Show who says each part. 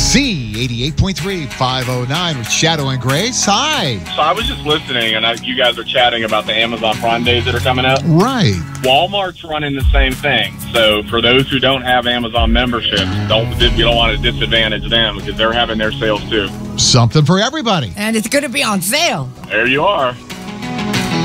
Speaker 1: Z88.3 509 with Shadow and Grace. Hi.
Speaker 2: So I was just listening, and you guys are chatting about the Amazon Prime days that are coming up.
Speaker 1: Right.
Speaker 2: Walmart's running the same thing. So for those who don't have Amazon memberships, you don't want to disadvantage them because they're having their sales too.
Speaker 1: Something for everybody.
Speaker 3: And it's going to be on sale.
Speaker 2: There you are.